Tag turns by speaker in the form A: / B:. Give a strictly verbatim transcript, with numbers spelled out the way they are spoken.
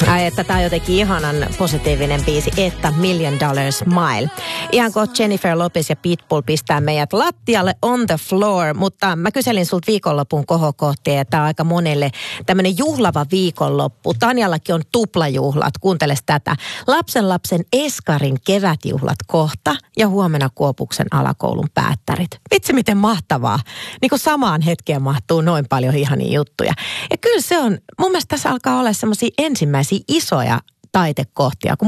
A: Ai, että tää on jotenkin ihanan positiivinen biisi, että Million Dollar Smile. Ihan kohta Jennifer Lopez ja Pitbull pistää meidät lattialle on the floor, mutta mä kyselin sulta viikonlopun kohokohtia, että tää on aika monelle tämmönen juhlava viikonloppu. Tanjallakin on tuplajuhlat, kuunteles tätä. Lapsen lapsen Eskarin kevätjuhlat kohta ja huomenna Kuopuksen alakoulun päättärit. Vitsi miten mahtavaa. Niin kuin samaan hetkeen mahtuu noin paljon ihania juttuja. Ja kyllä se on, mun mielestä tässä alkaa olla semmoisia ensimmäisiä isoja taitekohtia, kun